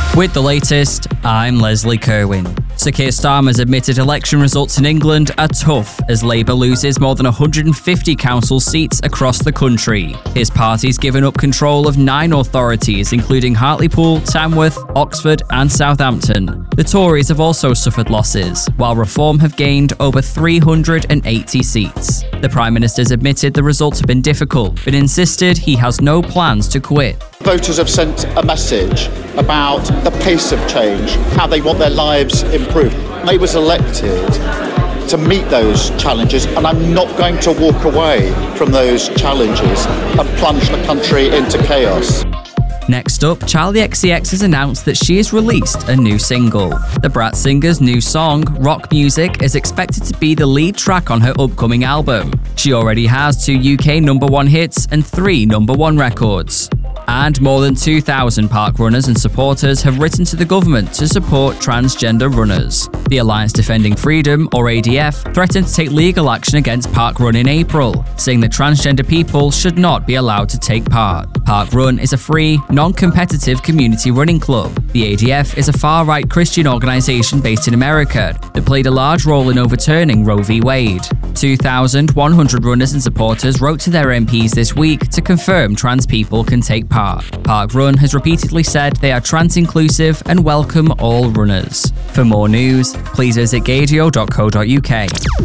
With the latest, I'm Leslie Kerwin. Sir Keir Starmer's admitted election results in England are tough as Labour loses more than 150 council seats across the country. His party's given up control of 9 authorities, including Hartlepool, Tamworth, Oxford and Southampton. The Tories have also suffered losses, while Reform have gained over 380 seats. The Prime Minister's admitted the results have been difficult, but insisted he has no plans to quit. Voters have sent a message about the pace of change, how they want their lives improved. I was elected to meet those challenges, and I'm not going to walk away from those challenges and plunge the country into chaos. Next up, Charli XCX has announced that she has released a new single. The Brat singer's new song, Rock Music, is expected to be the lead track on her upcoming album. She already has 2 UK #1 hits and 3 #1 records. And more than 2,000 park runners and supporters have written to the government to support transgender runners. The Alliance Defending Freedom, or ADF, threatened to take legal action against Park Run in April, saying that transgender people should not be allowed to take part. Park Run is a free, non-competitive community running club. The ADF is a far-right Christian organisation based in America that played a large role in overturning Roe v. Wade. 2,100 runners and supporters wrote to their MPs this week to confirm trans people can take part. Park Run has repeatedly said they are trans-inclusive and welcome all runners. For more news, please visit gaydio.co.uk.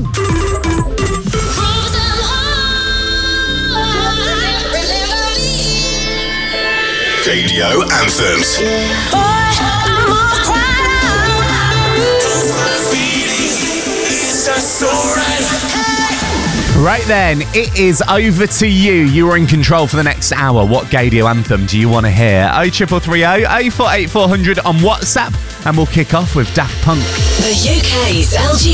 Gaydio Anthems. Right then, it is over to you. You are in control for the next hour. What Gaydio anthem do you want to hear? 03330 048 400 on WhatsApp, and we'll kick off with Daft Punk. The UK's LG